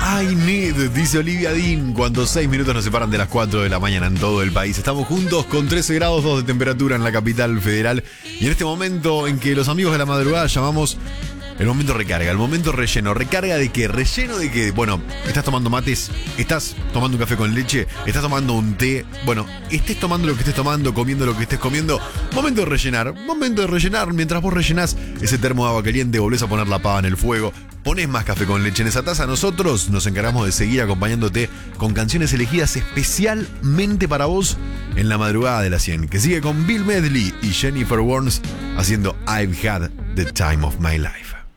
I need, dice Olivia Dean, cuando 6 minutos nos separan de las 4 de la mañana en todo el país. Estamos juntos con 13 grados 2 de temperatura en la capital federal. Y en este momento en que los amigos de la madrugada llamamos el momento recarga, el momento relleno. ¿Recarga de qué? ¿Relleno de qué? Bueno, estás tomando mates, estás tomando un café con leche, estás tomando un té. Bueno, estés tomando lo que estés tomando, comiendo lo que estés comiendo. Momento de rellenar, momento de rellenar. Mientras vos rellenás ese termo de agua caliente, volvés a poner la pava en el fuego. Ponés más café con leche en esa taza. Nosotros nos encargamos de seguir acompañándote con canciones elegidas especialmente para vos en la madrugada de la 100. Que sigue con Bill Medley y Jennifer Warnes haciendo I've Had the Time of My Life.